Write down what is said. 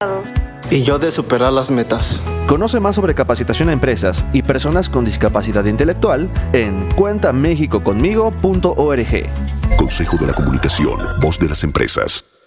Y yo de superar las metas. Conoce más sobre capacitación a empresas y personas con discapacidad intelectual en cuentamexicoconmigo.org. Consejo de la Comunicación, voz de las empresas.